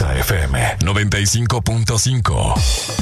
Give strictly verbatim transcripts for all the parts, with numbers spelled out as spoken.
Exa F M noventa y cinco punto cinco.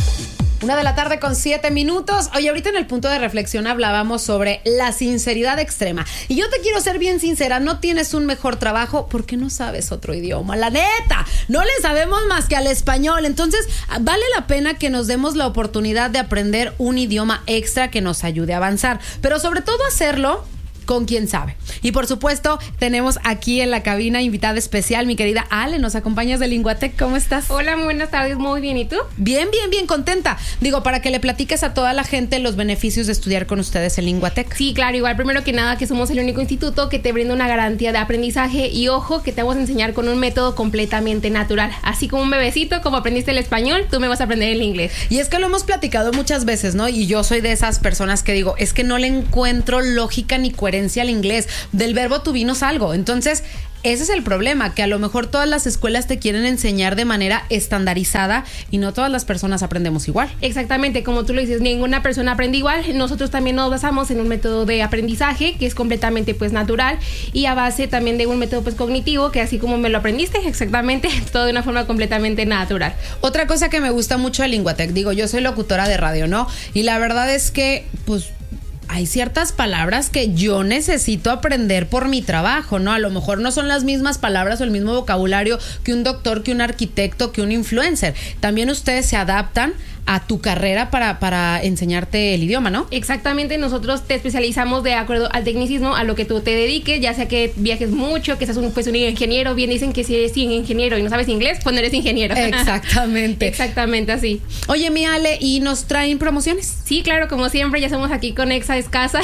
Una de la tarde con siete minutos. Oye, ahorita en el punto de reflexión hablábamos sobre la sinceridad extrema. Y yo te quiero ser bien sincera, no tienes un mejor trabajo porque no sabes otro idioma. La neta, no le sabemos más que al español. Entonces, vale la pena que nos demos la oportunidad de aprender un idioma extra que nos ayude a avanzar. Pero sobre todo hacerlo con quien sabe. Y por supuesto, tenemos aquí en la cabina invitada especial, mi querida Ale. Nos acompañas de Linguatec. ¿Cómo estás? Hola, muy buenas tardes. Muy bien. ¿Y tú? Bien, bien, bien contenta. Digo, para que le platiques a toda la gente los beneficios de estudiar con ustedes en Linguatec. Sí, claro. Igual, primero que nada, que somos el único instituto que te brinda una garantía de aprendizaje y, ojo, que te vamos a enseñar con un método completamente natural. Así como un bebecito, como aprendiste el español, tú me vas a aprender el inglés. Y es que lo hemos platicado muchas veces, ¿no? Y yo soy de esas personas que digo, es que no le encuentro lógica ni coherencia al inglés. Del verbo to be no salgo. Entonces, ese es el problema, que a lo mejor todas las escuelas te quieren enseñar de manera estandarizada y no todas las personas aprendemos igual. Exactamente, como tú lo dices, ninguna persona aprende igual. Nosotros también nos basamos en un método de aprendizaje que es completamente pues natural y a base también de un método pues cognitivo que así como me lo aprendiste, exactamente, todo de una forma completamente natural. Otra cosa que me gusta mucho de Linguatec, digo, yo soy locutora de radio, ¿no? Y la verdad es que, pues, hay ciertas palabras que yo necesito aprender por mi trabajo, ¿no? A lo mejor no son las mismas palabras o el mismo vocabulario que un doctor, que un arquitecto, que un influencer. También ustedes se adaptan a tu carrera para, para enseñarte el idioma, ¿no? Exactamente, nosotros te especializamos de acuerdo al tecnicismo, a lo que tú te dediques, ya sea que viajes mucho, que seas un, pues, un ingeniero. Bien dicen que si eres ingeniero y no sabes inglés, pues no eres ingeniero. Exactamente. Exactamente, así. Oye, mi Ale, ¿y nos traen promociones? Sí, claro, como siempre, ya estamos aquí con Exa Escasa.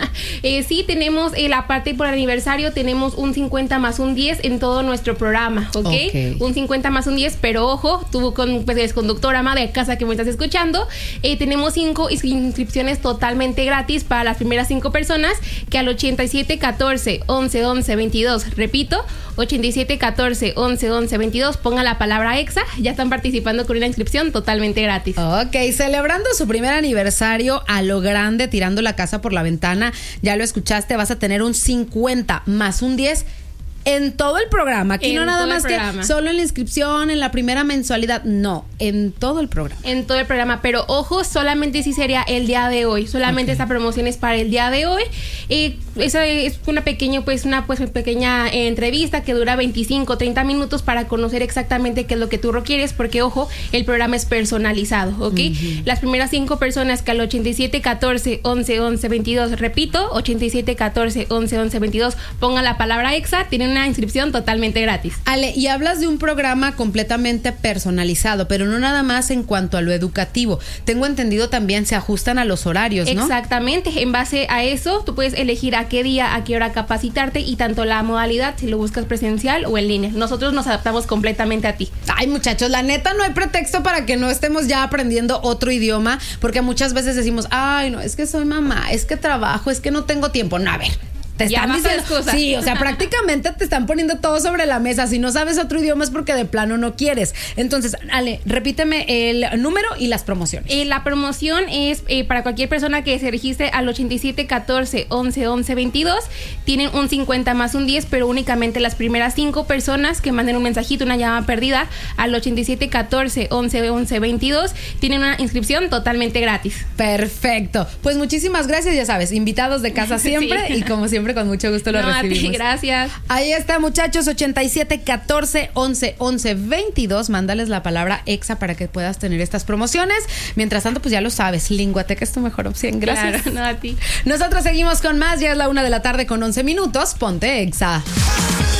eh, sí, tenemos eh, la parte por aniversario, tenemos un cincuenta más un diez en todo nuestro programa, ¿ok? okay. Un cincuenta más un diez, pero ojo, tú con, pues, eres conductora, ama de casa que me estás escuchando, eh, tenemos cinco inscripciones totalmente gratis para las primeras cinco personas que al ochenta y siete catorce once once veintidós, repito, ochenta y siete catorce once once veintidós, pongan la palabra Exa, ya están participando con una inscripción totalmente gratis. Ok, celebrando su primer aniversario a lo grande, tirando la casa por la ventana, ya lo escuchaste, vas a tener un cincuenta más un diez en todo el programa. Aquí en no nada más que solo en la inscripción, en la primera mensualidad. No, en todo el programa. En todo el programa. Pero ojo, solamente sí sería el día de hoy. Solamente okay. Esta promoción es para el día de hoy. Y esa es una pequeña, pues, una pues pequeña eh, entrevista que dura veinticinco, treinta minutos para conocer exactamente qué es lo que tú requieres. Porque, ojo, el programa es personalizado, ¿ok? Uh-huh. Las primeras cinco personas que al ochenta y siete catorce once once veintidós, repito, ochenta y siete catorce once once veintidós, pongan la palabra Exa, tienen una inscripción totalmente gratis. Ale, y hablas de un programa completamente personalizado, pero no nada más en cuanto a lo educativo. Tengo entendido también se ajustan a los horarios, ¿no? Exactamente. En base a eso, tú puedes elegir a qué día, a qué hora capacitarte y tanto la modalidad, si lo buscas presencial o en línea. Nosotros nos adaptamos completamente a ti. Ay, muchachos, la neta no hay pretexto para que no estemos ya aprendiendo otro idioma, porque muchas veces decimos, ay, no, es que soy mamá, es que trabajo, es que no tengo tiempo. No, a ver. Te están diciendo, sí, o sea, prácticamente te están poniendo todo sobre la mesa. Si no sabes otro idioma es porque de plano no quieres. Entonces, Ale, repíteme el número y las promociones. Eh, la promoción es eh, para cualquier persona que se registre al ochenta y siete catorce once once veintidós. Tienen un cincuenta más un diez, pero únicamente las primeras cinco personas que manden un mensajito, una llamada perdida al ochenta y siete catorce once once veintidós tienen una inscripción totalmente gratis. Perfecto. Pues muchísimas gracias, ya sabes, invitados de casa siempre sí. Y como siempre con mucho gusto lo no, recibimos. A ti, gracias. Ahí está, muchachos, ochenta y siete catorce once once veintidós. Mándales la palabra Exa para que puedas tener estas promociones. Mientras tanto, pues ya lo sabes, Linguatec es tu mejor opción. Gracias. Claro, no, a ti. Nosotros seguimos con más. Ya es la una de la tarde con once minutos. Ponte Exa.